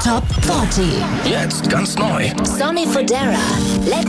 Top 40. Jetzt ganz neu. Sonny Fodera. Let